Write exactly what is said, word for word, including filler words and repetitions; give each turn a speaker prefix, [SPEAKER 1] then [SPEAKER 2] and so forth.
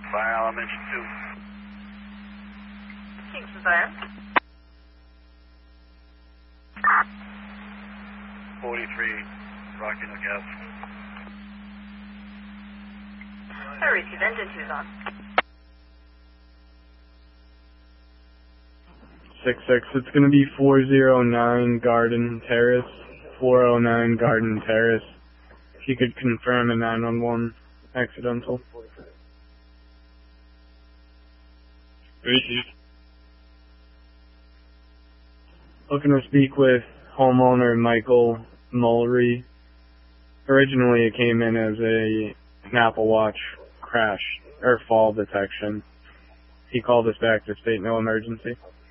[SPEAKER 1] Fire alarm engine two.
[SPEAKER 2] Kingston Fire.
[SPEAKER 1] forty-three, Rocky No Gas.
[SPEAKER 2] I received engine two's on.
[SPEAKER 3] six six, it's going to be four oh nine Garden Terrace. four oh nine Garden Terrace. If you could confirm a nine one one accidental.
[SPEAKER 4] Received.
[SPEAKER 3] Looking to speak with homeowner Michael Mulry. Originally it came in as a an Apple Watch crash or fall detection. He called us back to state no emergency.